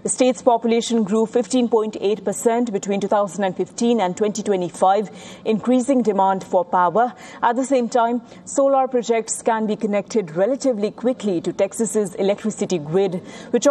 The state's population grew 15.8% between 2015 and 2025, increasing demand for power. At the same time, solar projects can be connected relatively quickly to Texas's electricity grid, which